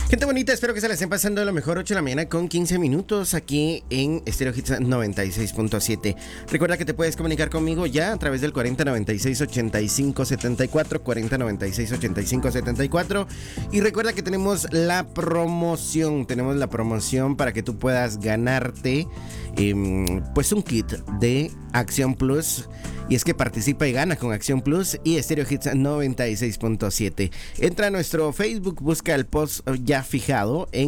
Gente bonita, espero que se la estén pasando a lo mejor 8 de la mañana con 15 minutos aquí en Stereo Hits 96.7. Recuerda que te puedes comunicar conmigo ya a través del 4096-8574, 4096-8574. Y recuerda que tenemos la promoción para que tú puedas ganarte pues un kit de Acción Plus. Y es que participa y gana con Acción Plus y Stereo Hits 96.7. Entra a nuestro Facebook, busca el post ya fijado en